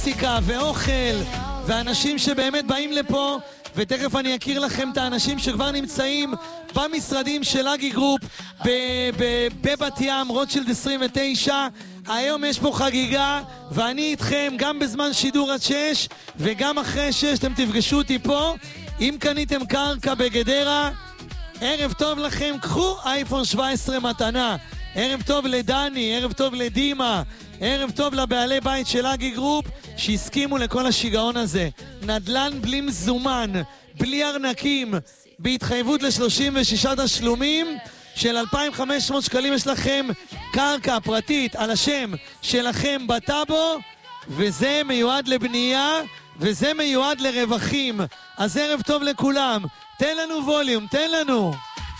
מוזיקה ואוכל, ואנשים שבאמת באים לפה, ותכף אני אכיר לכם את האנשים שכבר נמצאים במשרדים של אגי גרופ בבת ים, רוטשילד 29. היום יש פה חגיגה, ואני איתכם גם בזמן שידור עד 6 וגם אחרי 6 אתם תפגשו אותי פה. אם קניתם קרקע בגדרה, ערב טוב לכם, קחו אייפון 17 מתנה. ערב טוב לדני, ערב טוב לדימה, ערב טוב לבעלי בית של אגי גרופ שהסכימו לכל השיגעון הזה. נדלן בלי מזומן, בלי ארנקים, בהתחייבות ל36 תשלומים של 2,500 שקלים. יש לכם קרקע פרטית על השם שלכם בטאבו, וזה מיועד לבנייה וזה מיועד לרווחים. אז ערב טוב לכולם, תן לנו ווליום, תן לנו.